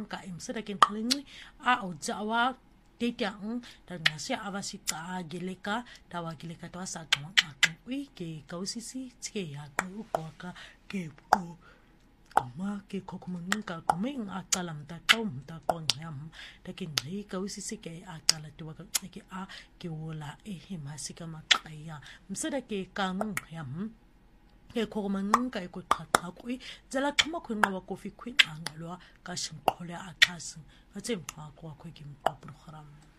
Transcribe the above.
ka imsada kin khalingi a ojawa Tetiang dan ngasya awasi ka gileka tawa gileka tawa sa kawang akui ke kausisi tike ya ku ka ke ko ma ke kokumun ka kuming akalam ta kaum ta kong yam takin hi kausisi ke akala tuwa ke a ke wola masika makaya msada ke kanung yam ke kokumun ka ko takui zala kama kunga wa kofi queen angalwa ka shimkhole akas atim ha ko kim program